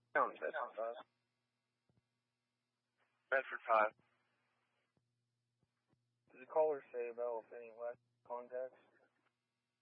Sounds Bedford 5. Bedford 5. Does the caller say about any last contacts?